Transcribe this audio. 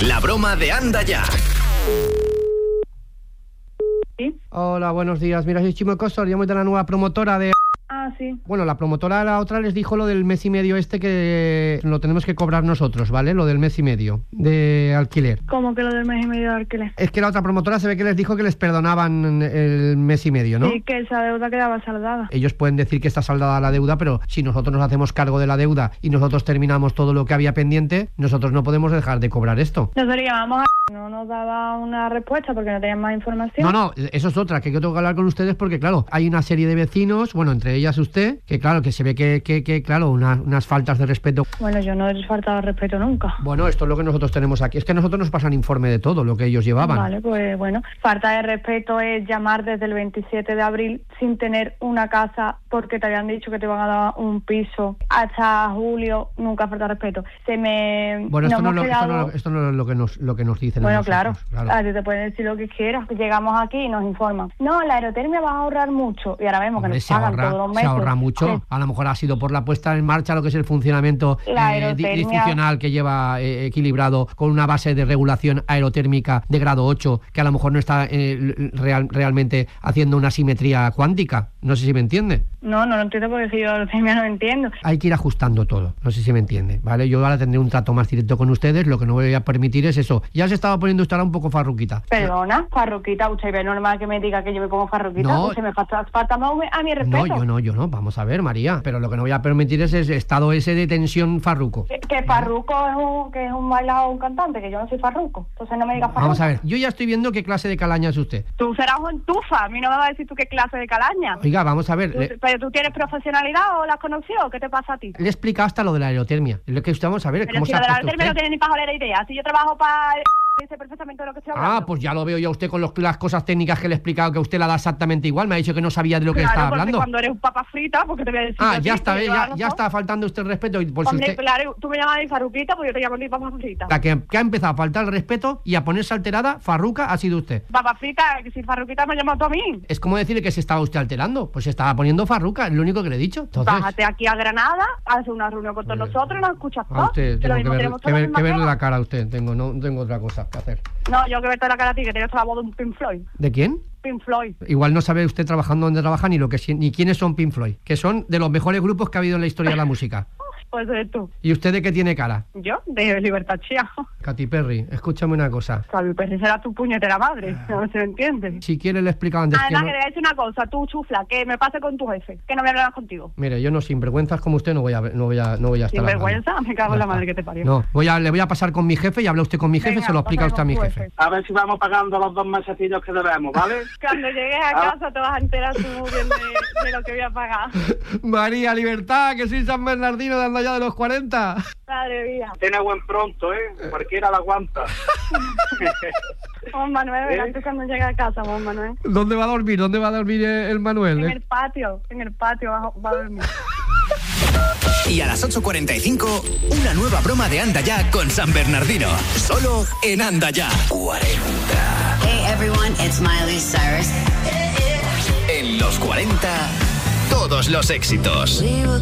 La broma de Anda Ya. ¿Sí? Hola, buenos días. Mira, soy Chimo Costor, llamo de la nueva promotora de... Ah, sí. Bueno, la promotora de la otra les dijo lo del mes y medio que lo tenemos que cobrar nosotros, ¿vale? Lo del mes y medio de alquiler. ¿Cómo que lo del mes y medio de alquiler? Es que la otra promotora se ve que les dijo que les perdonaban el mes y medio, ¿no? Sí, que esa deuda quedaba saldada. Ellos pueden decir que está saldada la deuda, pero si nosotros nos hacemos cargo de la deuda y nosotros terminamos todo lo que había pendiente, nosotros no podemos dejar de cobrar esto. Nosotros llamamos no nos daba una respuesta porque no tenían más información. No, eso es otra, que yo tengo que hablar con ustedes porque, claro, hay una serie de vecinos, bueno, entre ellas usted, que claro, que se ve que claro, unas faltas de respeto. Bueno, yo no he faltado de respeto nunca. Bueno, esto es lo que nosotros tenemos aquí. Es que a nosotros nos pasan informe de todo lo que ellos llevaban. Vale, pues bueno, falta de respeto es llamar desde el 27 de abril sin tener una casa porque te habían dicho que te iban a dar un piso hasta julio. Nunca falta de respeto. Bueno, esto no es lo que nos dicen. Bueno, claro. A ti te pueden decir lo que quieras. Llegamos aquí y nos informan. No, la aerotermia va a ahorrar mucho. Y ahora vemos que nos pagan todos los meses. Se ahorra mucho. Sí. A lo mejor ha sido por la puesta en marcha lo que es el funcionamiento disfuncional que lleva equilibrado con una base de regulación aerotérmica de grado 8 que a lo mejor no está realmente haciendo una simetría cuántica. No sé si me entiende. No entiendo porque yo aerotermia no entiendo. Hay que ir ajustando todo. No sé si me entiende, ¿vale? Yo ahora tendré un trato más directo con ustedes. Lo que no voy a permitir es eso. Ya se estaba poniendo usted ahora un poco farruquita. Perdona, farruquita. Usted ve normal que me diga que yo me pongo farruquita. No. Usted me falta a mi respeto. No, yo no. Vamos a ver, María. Pero lo que no voy a permitir es ese estado ese de tensión farruco. Que farruco es un bailado o un cantante, que yo no soy farruco. Entonces no me digas farruco. Vamos a ver, yo ya estoy viendo qué clase de calaña es usted. Tú serás un entufa. A mí no me vas a decir tú qué clase de calaña. Oiga, vamos a ver. ¿Pero tú tienes profesionalidad o la has conocido? ¿Qué te pasa a ti? Le he explicado hasta lo de la aerotermia. Lo que usted, vamos a ver. Pero si lo de la aerotermia no tiene ni pajolera idea. Si yo trabajo para... Sé perfectamente de lo que estoy hablando. Pues ya lo veo yo a usted con las cosas técnicas que le he explicado, que usted la da exactamente igual. Me ha dicho que no sabía de lo que estaba hablando. Cuando eres un papa frita, porque te voy a decir. Ya está faltando usted el respeto. Por Hombre, si usted... claro, tú me llamas de farruquita, pues yo te llamo de papa frita. La que ha empezado a faltar el respeto y a ponerse alterada, farruca, ha sido usted. Papa frita, que si farruquita me llamas tú a mí. Es como decirle que se estaba usted alterando. Pues se estaba poniendo farruca, es lo único que le he dicho. Entonces... Bájate aquí a Granada, haz una reunión con todos nosotros y nos escuchas todo. A usted, tengo que verle la cara a usted. No tengo otra cosa que hacer. No, yo que verte la cara a ti, que tienes la voz de un Pink Floyd. ¿De quién? Pink Floyd. Igual no sabe usted trabajando donde trabaja ni quiénes son Pink Floyd, que son de los mejores grupos que ha habido en la historia de la música. Pues eres tú. ¿Y usted de qué tiene cara? Yo, de Libertad Chía. Katy Perry, escúchame una cosa. Katy Perry será tu puñetera madre, no se entiende. Si quiere le he explicado antes Además, que que le voy a decir una cosa, tú chufla, que me pase con tu jefe, que no voy a hablar contigo. Mire, yo no sinvergüenzas como usted no voy a estar ¿Sinvergüenza? Me cago en la madre que te parió. No, le voy a pasar con mi jefe y habla usted con mi jefe. Venga, se lo explica usted a mi jefe. A ver si vamos pagando los 2 mesecillos que debemos, ¿vale? Cuando llegues a casa te vas a enterar tú muy bien de lo que voy a pagar. María, libertad, que soy San Bernardino de Anda Ya de los 40. Madre mía. Tiene buen pronto, cualquiera la aguanta. Juan Manuel, verás tú cuando llegue a casa, Juan Manuel. ¿Dónde va a dormir el Manuel? En el patio va a dormir. Y a las 8:45, una nueva broma de Anda Ya con San Bernardino. Solo en Anda Ya 40. Hey everyone, it's Miley Cyrus. En los 40, todos los éxitos.